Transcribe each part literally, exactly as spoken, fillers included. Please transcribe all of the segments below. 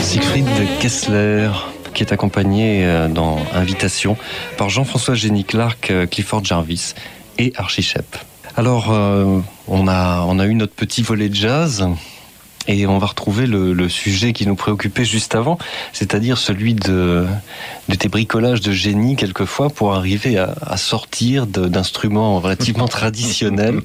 Siegfried Kessler, qui est accompagné dans Invitation par Jean-François Génie-Clark, Clifford Jarvis et Archie Shepp. Alors, euh, on a, on a eu notre petit volet de jazz et on va retrouver le, le sujet qui nous préoccupait juste avant, c'est-à-dire celui de, de tes bricolages de génie quelquefois pour arriver à, à sortir de, d'instruments relativement traditionnels,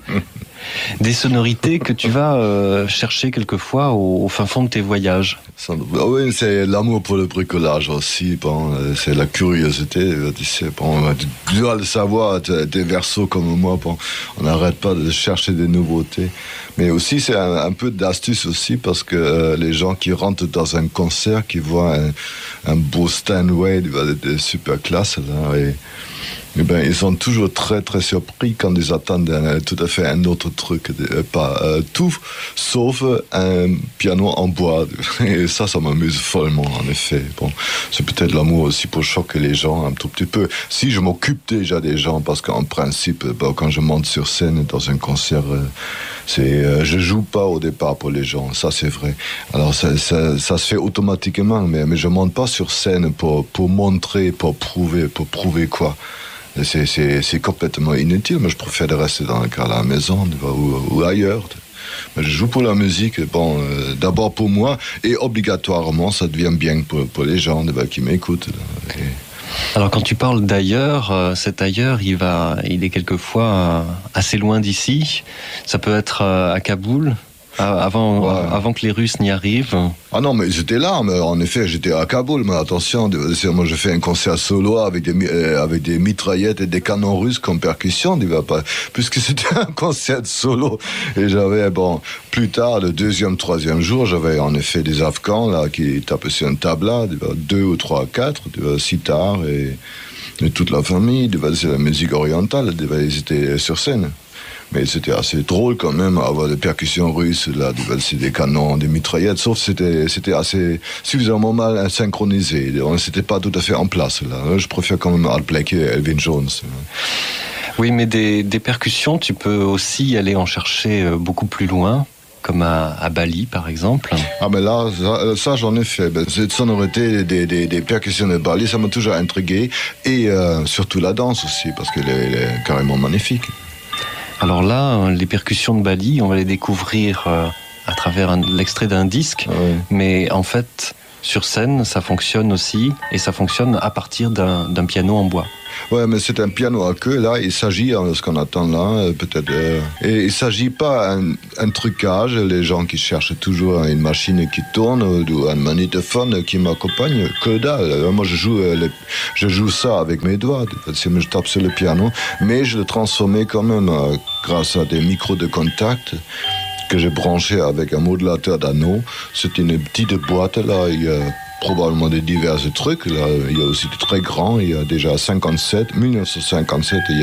des sonorités que tu vas euh, chercher quelquefois au, au fin fond de tes voyages. Oui, c'est l'amour pour le bricolage aussi. Bon, c'est la curiosité. Bon, tu dois le savoir, des versos comme moi, bon, on n'arrête pas de chercher des nouveautés. Mais aussi, c'est un, un peu d'astuce aussi, parce que euh, les gens qui rentrent dans un concert, qui voient un, un beau Steinway de, de super classe, là, et, et ben, ils sont toujours très très surpris quand ils attendent un, tout à fait un autre truc, de, pas euh, tout sauf un piano en bois. Et ça, ça m'amuse follement, en effet. Bon, c'est peut-être l'amour aussi pour choquer les gens un tout petit peu. Si je m'occupe déjà des gens, parce qu'en principe, bon, quand je monte sur scène dans un concert, euh, c'est, euh, je joue pas au départ pour les gens, ça c'est vrai. Alors ça, ça, ça se fait automatiquement, mais, mais je monte pas sur scène pour, pour montrer, pour prouver, pour prouver quoi. C'est, c'est, c'est complètement inutile, mais je préfère de rester dans le cas à la maison ou, ou ailleurs. Mais je joue pour la musique, bon, euh, d'abord pour moi, et obligatoirement, ça devient bien pour, pour les gens bah, qui m'écoutent. Et... Alors quand tu parles d'ailleurs, euh, cet ailleurs, il, va, il est quelquefois euh, assez loin d'ici. Ça peut être euh, à Kaboul, avant, ouais. avant que les Russes n'y arrivent. Ah non, mais j'étais là, mais en effet, j'étais à Kaboul, mais attention, moi je fais un concert solo avec des, euh, avec des mitraillettes et des canons russes comme percussion, pas, puisque c'était un concert solo, et j'avais, bon, plus tard, le deuxième, troisième jour, j'avais en effet des Afghans, là, qui tapaient sur une tabla, deux ou trois, quatre, sitar, et, et toute la famille, c'est la musique orientale, ils étaient sur scène. Mais c'était assez drôle quand même, avoir des percussions russes, là, des canons, des mitraillettes, sauf que c'était, c'était assez suffisamment mal synchronisé. C'était pas tout à fait en place, là. Je préfère quand même Art Blakey et Elvin Jones. Oui, mais des, des percussions, tu peux aussi aller en chercher beaucoup plus loin, comme à, à Bali, par exemple. Ah, mais là, ça, ça j'en ai fait. Ben, cette sonorité des, des, des percussions de Bali, ça m'a toujours intrigué. Et euh, surtout la danse aussi, parce qu'elle est, elle est carrément magnifique. Alors là, les percussions de Bali, on va les découvrir euh, à travers un, l'extrait d'un disque, ouais. Mais en fait, sur scène, ça fonctionne aussi, et ça fonctionne à partir d'un, d'un piano en bois. Ouais, mais c'est un piano à queue, là, il s'agit, ce qu'on attend là, peut-être, euh, et il s'agit pas un, un trucage, les gens qui cherchent toujours une machine qui tourne, ou un magnétophone qui m'accompagne, que dalle. Moi, je joue, les, je joue ça avec mes doigts, je tape sur le piano, mais je le transformais quand même euh, grâce à des micros de contact que j'ai branchés avec un modulateur d'anneau. C'est une petite boîte, là, il y a probablement des divers trucs, là, il y a aussi des très grands, il y a déjà cinquante-sept, mille neuf cent cinquante-sept,